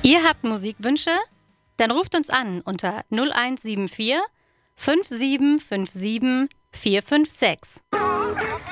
Ihr habt Musikwünsche? Dann ruft uns an unter 0174 5757 456.